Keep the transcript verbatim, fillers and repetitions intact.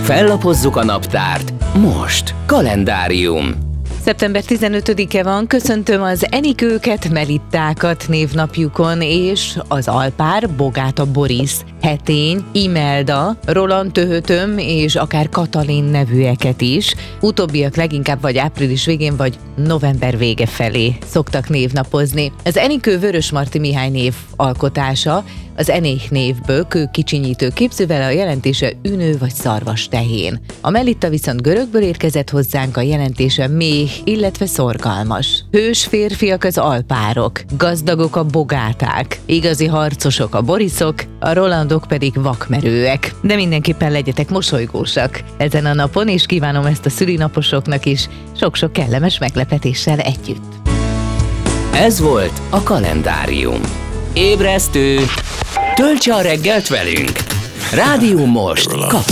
Fellapozzuk a naptárt. Most kalendárium. szeptember tizenötödike van, köszöntöm az Enikőket, Melittákat névnapjukon, és az Alpár, Bogáta Boris, Hetény, Imelda, Roland Töhötöm és akár Katalin nevűeket is. Utóbbiak leginkább vagy április végén, vagy november vége felé szoktak névnapozni. Az Enikő Vörösmarty Mihály név alkotása, az Enéh névből kő kicsinyítő képzővel, a jelentése ünő vagy szarvas tehén. A Melitta viszont görögből érkezett hozzánk, a jelentése méh, illetve szorgalmas. Hős férfiak az alpárok, gazdagok a bogáták, igazi harcosok a boriszok, a rolandok pedig vakmerőek. De mindenképpen legyetek mosolygósak ezen a napon, és kívánom ezt a szülinaposoknak is sok-sok kellemes meglepetéssel együtt. Ez volt a kalendárium. Ébresztő! Töltse a reggelt velünk! Rádió Most! Kapott!